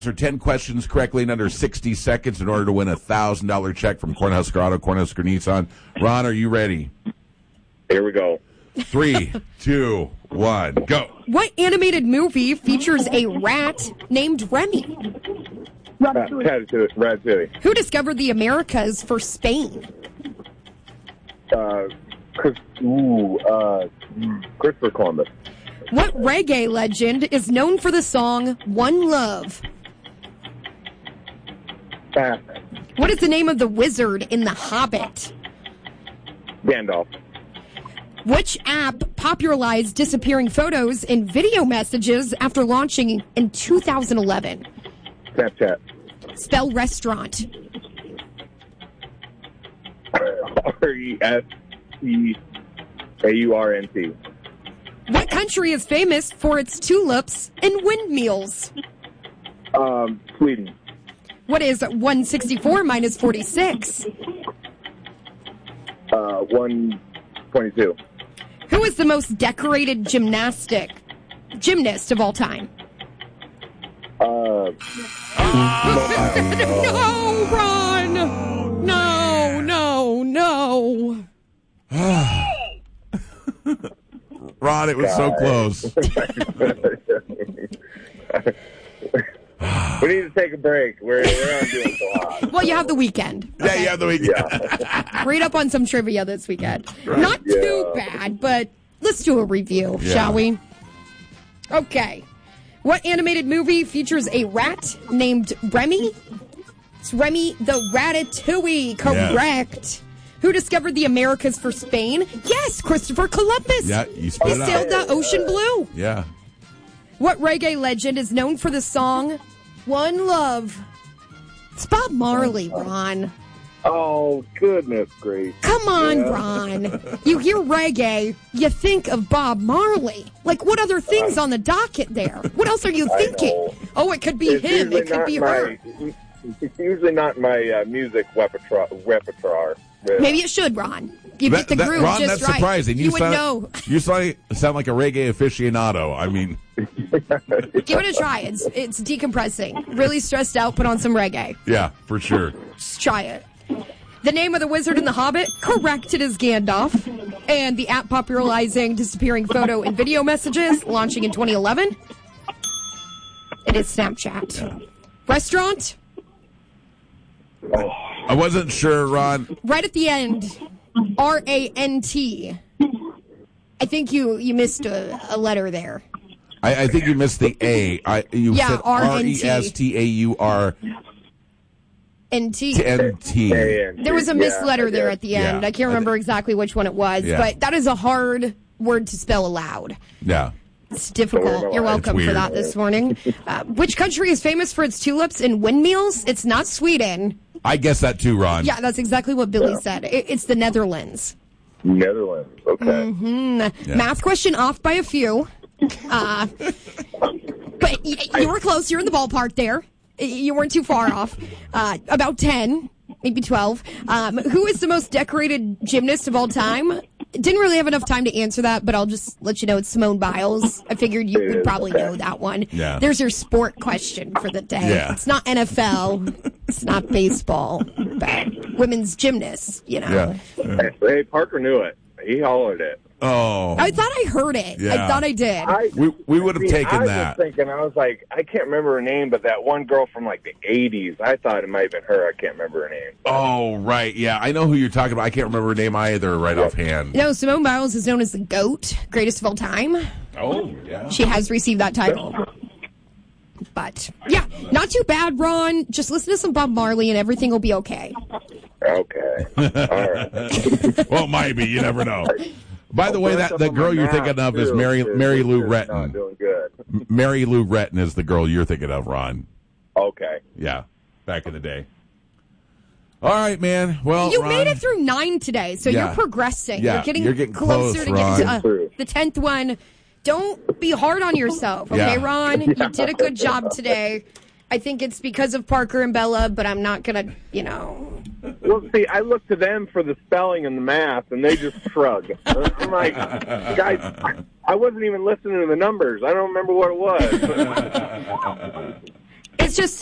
Answer 10 questions correctly in under 60 seconds in order to win a $1,000 check from Cornhusker Auto, Cornhusker Nissan. Ron, are you ready? Here we go. 3, 2, 1, go. What animated movie features a rat named Remy? Ratatouille. Who discovered the Americas for Spain? Christopher Columbus. What reggae legend is known for the song One Love? Pass. What is the name of the wizard in The Hobbit? Gandalf. Which app popularized disappearing photos and video messages after launching in 2011? Snapchat. Spell restaurant. RESTAURNT. What country is famous for its tulips and windmills? Sweden. What is 164 minus 46? 122. Who is the most decorated gymnast of all time? Oh. No, Ron! No. Ron, it was so close. We need to take a break. We're not doing so hot. Well, you have the weekend. Yeah, you have the weekend. Yeah. Read up on some trivia this weekend. Right. Not too bad, but let's do a review, shall we? Okay. What animated movie features a rat named Remy? It's Remy the Ratatouille. Correct. Yes. Who discovered the Americas for Spain? Yes, Christopher Columbus. Yeah, you spit He it out. sailed the ocean blue. Yeah. What reggae legend is known for the song One Love? It's Bob Marley, Ron. Oh, goodness gracious. Come on, Ron. You hear reggae, you think of Bob Marley. Like, what other things on the docket there? What else are you thinking? Oh, it could be him. It could be her. It's usually not my music repertoire. Maybe it should, Ron. You get the groove Ron, just that's right. surprising. You would know. You sound like a reggae aficionado. I mean, Give it a try. It's decompressing. Really stressed out, put on some reggae. yeah, for sure. Just try it. The name of the wizard in The Hobbit, correct, it is Gandalf. And the app popularizing disappearing photo and video messages, launching in 2011, it is Snapchat. Yeah. Restaurant, I wasn't sure, Ron. right at the end, RANT. I think you missed a letter there. I think you missed the A. You Yeah, said RNT. RESTAURNT. There was a missed letter there at the end. Yeah. I can't remember exactly which one it was, Yeah. but that is a hard word to spell aloud. Yeah. It's difficult. You're welcome It's for weird. that this morning. Which country is famous for its tulips and windmills? It's not Sweden. I guess that too, Ron. Yeah, that's exactly what Billy said. It's the Netherlands. Netherlands. Okay. Yeah. Math question off by a few. But you were close. You're in the ballpark there. You weren't too far off. About 10, maybe 12. Who is the most decorated gymnast of all time? Didn't really have enough time to answer that, but I'll just let you know it's Simone Biles. I figured you would probably know that one. Yeah. There's your sport question for the day. Yeah. It's not NFL. It's not baseball. But women's gymnasts, Yeah. Hey, Parker knew it. He hollered it. Oh. I thought I heard it. Yeah. I thought I did. We would have taken I that. was thinking, I was like, I can't remember her name, but that one girl from like the 80s, I thought it might have been her. I can't remember her name. Oh, right. Yeah, I know who you're talking about. I can't remember her name either right offhand. No, Simone Biles is known as the GOAT, greatest of all time. Oh, yeah. She has received that title. But, yeah, not too bad, Ron. Just listen to some Bob Marley and everything will be okay. Okay. All right. Well, maybe. You never know. By the way, the girl you're thinking of is Mary Lou Not Retton. doing good. Mary Lou Retton is the girl you're thinking of, Ron. Okay. Yeah, back in the day. All right, man. Well, You Ron, made it through 9 today, so Yeah. you're progressing. Yeah, You're getting closer close, to Ron. getting to the 10th one. Don't be hard on yourself, okay, Yeah. Ron? You did a good job today. I think it's because of Parker and Bella, but I'm not going to, Well, see, I look to them for the spelling and the math, and they just shrug. I'm like, guys, I wasn't even listening to the numbers. I don't remember what it was. It's just